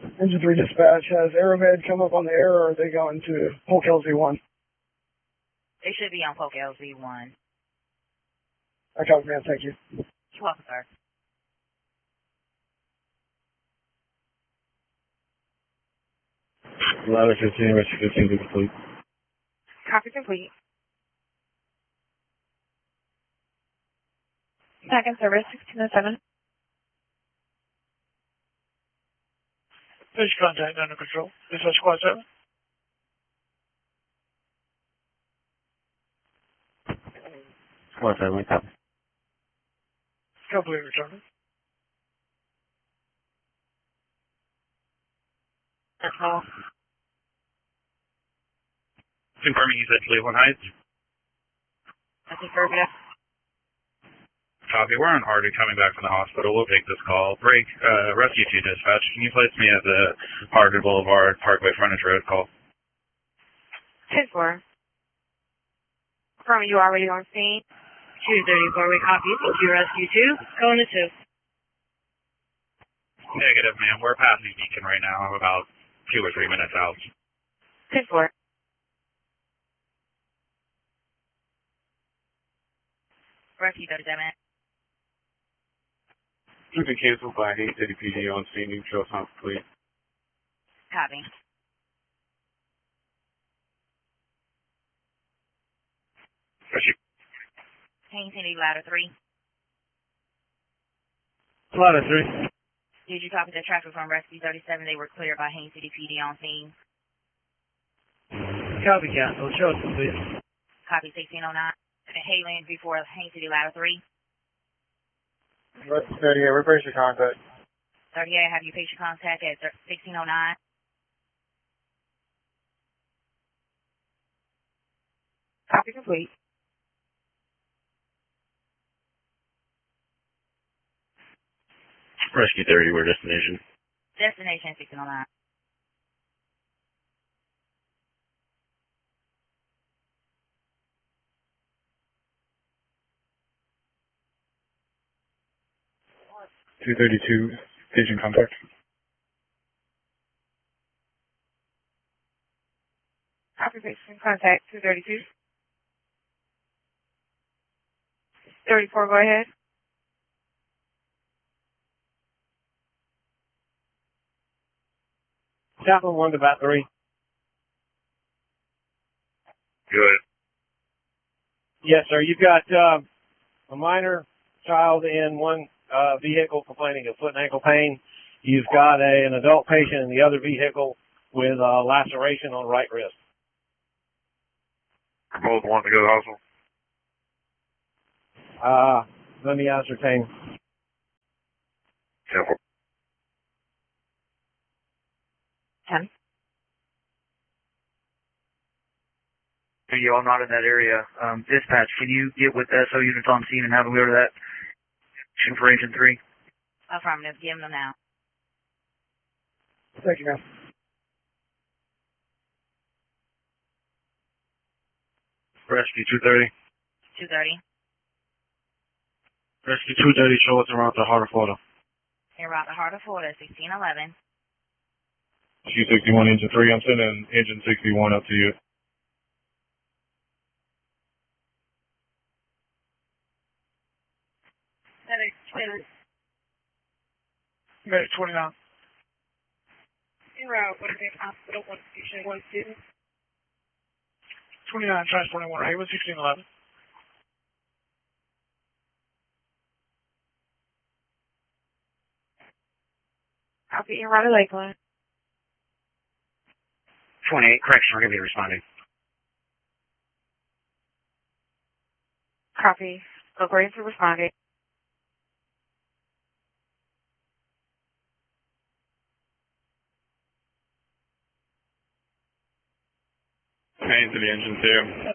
Engine 3 dispatch, has Aeromed come up on the air, or are they going to Polk LZ1? They should be on Polk LZ1. I copy, man. Thank you. You're welcome, sir. Ladder 15, rescue 15 to complete. Copy complete. Second service, 1607. Fish contact under control. Dispatch squad 7. Squad 7, we copy. Complete return. Call. Confirming you said Cleveland Heights. That's affirmative. Copy. We're on Hardy coming back from the hospital. We'll take this call. Break, Rescue 2 dispatch. Can you place me at the Hardy Boulevard Parkway Frontage Road call? 10-4. From you already on scene. 234, we copy. Thank you, Rescue 2. Going to 2. Negative, ma'am. We're passing Beacon right now. I'm about 2 or 3 minutes out. 10-4. Rescue 37. You can cancel by Haines City PD on scene. Neutral sound complete. Copy. Rescue. Haines City, ladder 3. Ladder 3. Did you copy the traffic from Rescue 37? They were cleared by Haines City PD on scene. Copy, cancel. Show us complete. Copy 1609. Hailing before Haines City, ladder 3. 38, reverse your contact. 38, have you patient contact at 1609. Copy complete. Rescue 30, where destination? Destination 1609. .232, patient contact. Copy patient contact 232. 34, go ahead. Chaplain 1 to bat 3. Good. Yes, sir. You've got a minor child in one vehicle complaining of foot and ankle pain. You've got an adult patient in the other vehicle with a laceration on right wrist. Both want to go to the hospital? Let me ascertain. 10-4. 10. You all not in that area. Dispatch, can you get with SO units on scene and have them go to that shoot for Agent 3? Affirmative. Give them now. Thank you, man. Rescue 230. 230. Rescue 230, show us around the heart of Florida. Here out the heart of Florida, 1611. Q61, engine 3, I'm sending engine 61 up to you. Medic 29. Here out, what is it? Hospital 1 station 1 student. 29, transporting 1 Hayward, 1611. Copy, you're out of Lakeland. 28, correction, we're going to be responding. Copy. Agreeing to responding. Hands to the engine 2.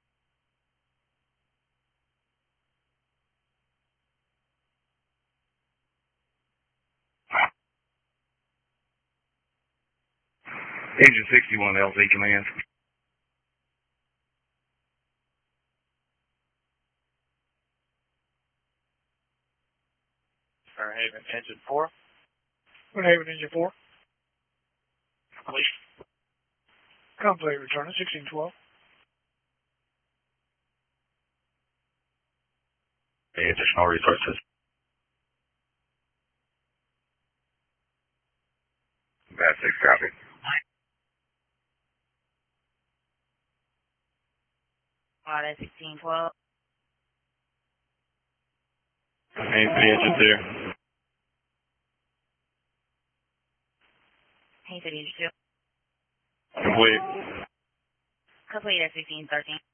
Engine 61, LZ command. Fairhaven, engine 4. Fairhaven, engine 4. Complete return at 1612. Any additional resources? Bad 6, copy. That's 1612. Main City Engine 2. Hey, City Engine 2. Complete. Complete at 1613.